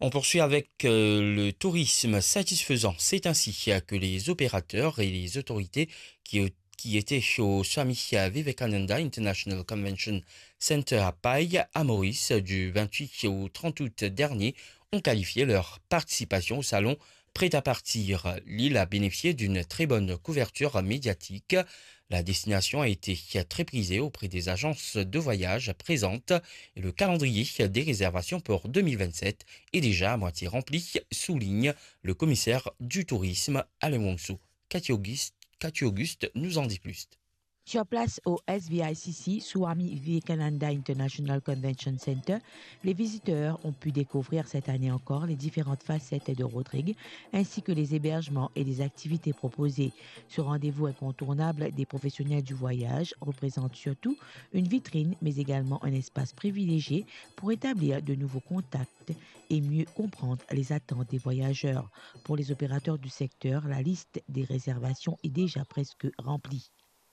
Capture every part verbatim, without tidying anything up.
On poursuit avec euh, le tourisme satisfaisant. C'est ainsi que les opérateurs et les autorités qui, qui étaient au Swami Vivekananda International Convention Center à Paille, à Maurice, du vingt-huit au trente août dernier, ont qualifié leur participation au salon prêt à partir. L'île a bénéficié d'une très bonne couverture médiatique. La destination a été très prisée auprès des agences de voyage présentes et le calendrier des réservations pour deux mille vingt-sept est déjà à moitié rempli, souligne le commissaire du tourisme Alain Wongso. Cathy Auguste, Cathy Auguste nous en dit plus. Sur place au S V I C C, Swami Vivekananda International Convention Center, les visiteurs ont pu découvrir cette année encore les différentes facettes de Rodrigue, ainsi que les hébergements et les activités proposées. Ce rendez-vous incontournable des professionnels du voyage représente surtout une vitrine, mais également un espace privilégié pour établir de nouveaux contacts et mieux comprendre les attentes des voyageurs. Pour les opérateurs du secteur, la liste des réservations est déjà presque remplie.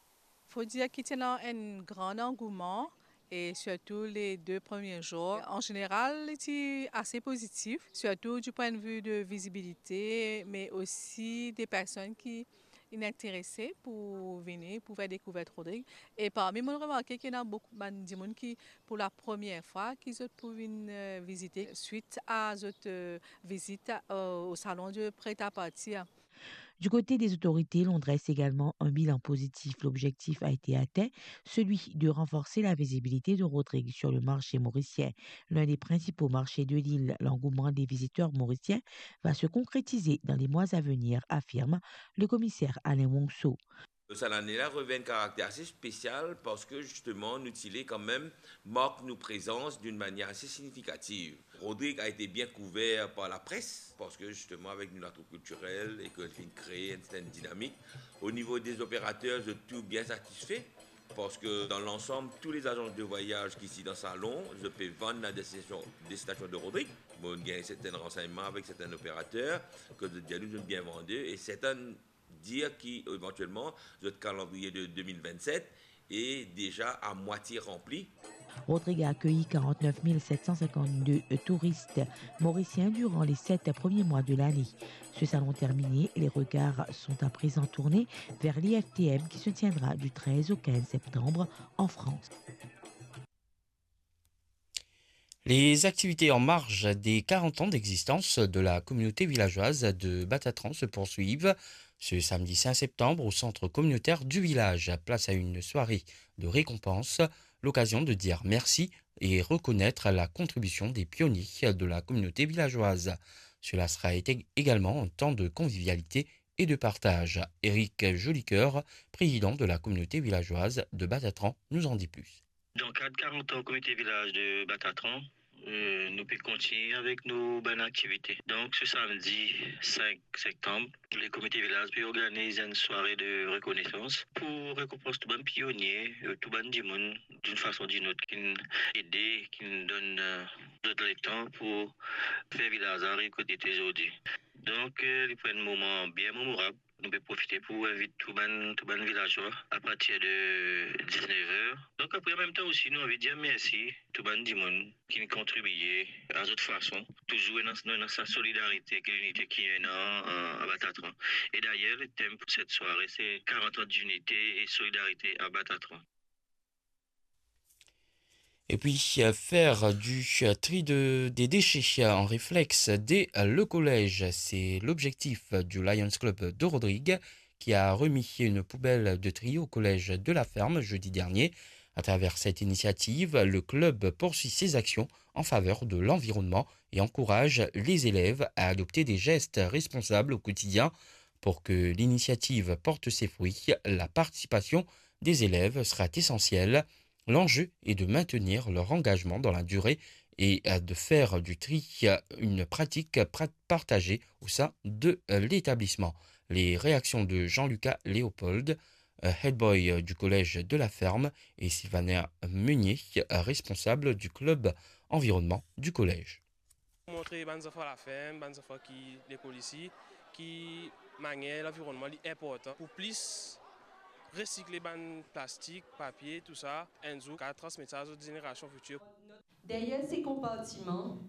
Il faut dire qu'il y a un grand engouement et surtout les deux premiers jours. En général, c'est assez positif, surtout du point de vue de visibilité, mais aussi des personnes qui sont intéressées pour venir, pour faire découvrir Rodrigue. Et parmi moi, remarqué qu'il y a beaucoup de gens qui, pour la première fois, qui pour venir visiter suite à cette visite au salon de prêt-à-partir. Du côté des autorités, l'on dresse également un bilan positif. L'objectif a été atteint, celui de renforcer la visibilité de Rodrigue sur le marché mauricien. L'un des principaux marchés de l'île, l'engouement des visiteurs mauriciens va se concrétiser dans les mois à venir, affirme le commissaire Alain Wongso. Cette année-là revêt un caractère assez spécial parce que justement, nous Tilé quand même marque nos présences d'une manière assez significative. Rodrigue a été bien couvert par la presse parce que justement avec notre culturel et que vient créer une certaine dynamique. Au niveau des opérateurs, je suis tout bien satisfait parce que dans l'ensemble, tous les agences de voyage qui sont dans le salon, je peux vendre la destination, destination de Rodrigue. Bon, il y a certains renseignements avec certains opérateurs que nous sommes bien vendus et certains dire qu'éventuellement, notre calendrier de deux mille vingt-sept est déjà à moitié rempli. Rodrigue a accueilli quarante-neuf mille sept cent cinquante-deux touristes mauriciens durant les sept premiers mois de l'année. Ce salon terminé, les regards sont à présent tournés vers l'I F T M qui se tiendra du treize au quinze septembre en France. Les activités en marge des quarante ans d'existence de la communauté villageoise de Batatran se poursuivent. Ce samedi cinq septembre, au centre communautaire du village, place à une soirée de récompense, l'occasion de dire merci et reconnaître la contribution des pionniers de la communauté villageoise. Cela sera également un temps de convivialité et de partage. Éric Jolicoeur, président de la communauté villageoise de Batatran, nous en dit plus. Dans le cadre de quarante ans comité village de Batatran, euh, nous pouvons continuer avec nos bonnes activités. Donc ce samedi cinq septembre, les comités village peuvent organiser une soirée de reconnaissance pour récompenser tout le pionnier, tout le monde d'une façon ou d'une autre qui nous aide, qui nous donne euh, le temps pour faire village à récolter aujourd'hui. Donc euh, il prend un moment bien mémorable. Nous pouvons profiter pour inviter tout le tout le villageois à partir de dix-neuf heures. Donc après, en même temps aussi, nous avons dire merci tout le monde qui nous contribué à cette façon, toujours dans, dans sa solidarité et l'unité qui est à Batatran. Et d'ailleurs, le thème pour cette soirée, c'est quarante ans d'unité et solidarité à Batatran. Et puis, faire du tri de, des déchets en réflexe dès le collège, c'est l'objectif du Lions Club de Rodrigue, qui a remis une poubelle de tri au collège de la Ferme jeudi dernier. À travers cette initiative, le club poursuit ses actions en faveur de l'environnement et encourage les élèves à adopter des gestes responsables au quotidien. Pour que l'initiative porte ses fruits, la participation des élèves sera essentielle. L'enjeu est de maintenir leur engagement dans la durée et de faire du tri une pratique partagée au sein de l'établissement. Les réactions de Jean-Lucas Léopold, headboy du collège de la Ferme, et Sylvana Meunier, responsable du club environnement du collège. Montrer aux enfants la ferme, aux enfants qui l'école ici, qui manière l'environnement est important pour plus recycler ban plastique, papier, tout ça, un jour, qu'à transmettre ça aux générations futures. Derrière ces compartiments,